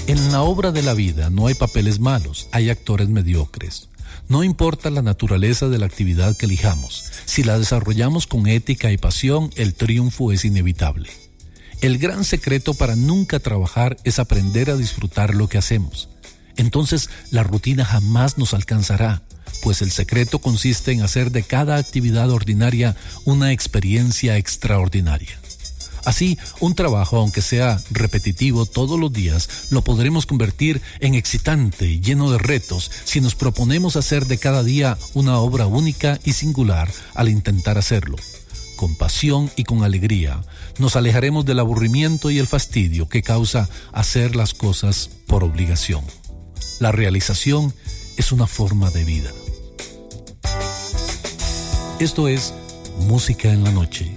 En la obra de la vida no hay papeles malos, hay actores mediocres. No importa la naturaleza de la actividad que elijamos, si la desarrollamos con ética y pasión, el triunfo es inevitable. El gran secreto para nunca trabajar es aprender a disfrutar lo que hacemos. Entonces, la rutina jamás nos alcanzará, pues el secreto consiste en hacer de cada actividad ordinaria una experiencia extraordinaria. Así, un trabajo, aunque sea repetitivo todos los días, lo podremos convertir en excitante, lleno de retos, si nos proponemos hacer de cada día una obra única y singular al intentar hacerlo. Con pasión y con alegría, nos alejaremos del aburrimiento y el fastidio que causa hacer las cosas por obligación. La realización es una forma de vida. Esto es Música en la Noche.